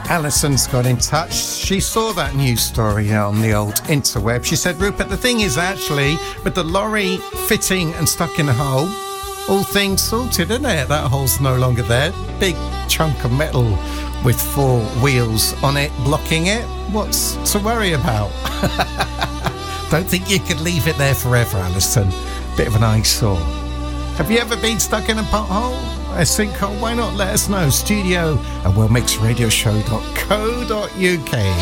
Alison's got in touch. She saw that news story on the old interweb. She said, Rupert, the thing is actually, with the lorry fitting and stuck in a hole, all things sorted, isn't it? That hole's no longer there. Big chunk of metal with 4 wheels on it, blocking it. What's to worry about? Don't think you could leave it there forever, Alison. Bit of an eyesore. Have you ever been stuck in a pothole? A sinkhole? Why not let us know? Studio@wellmixradioshow.co.uk.